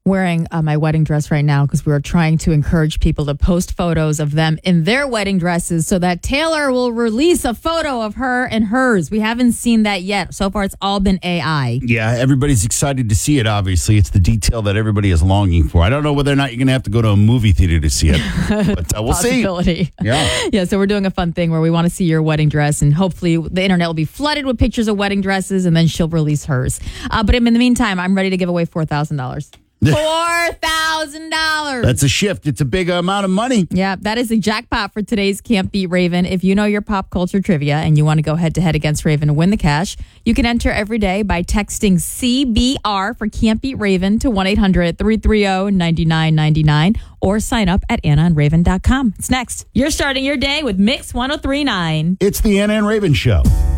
wearing my wedding dress right now because we were trying to encourage people to post photos of them in their wedding dresses so that Taylor will release a photo of her and hers. We haven't seen that yet. So far, it's all been AI. Yeah, everybody's excited to see it, obviously. It's the detail that everybody is longing for. I don't know whether or not you're going to have to go to a movie theater to see it, but we'll see. Yeah, so we're doing a fun thing where we want to see your wedding dress, and hopefully the internet will be flooded with pictures of wedding dresses, and then she'll release hers. But in the meantime, I'm ready to give away $4,000. $4,000. That's a shift. It's a big amount of money. Yeah, that is the jackpot for today's Can't Beat Raven. If you know your pop culture trivia and you want to go head-to-head against Raven to win the cash, you can enter every day by texting CBR for Can't Beat Raven to 1-800-330-9999 or sign up at AnnaandRaven.com. It's next. You're starting your day with Mix 103.9. It's the Anna and Raven Show.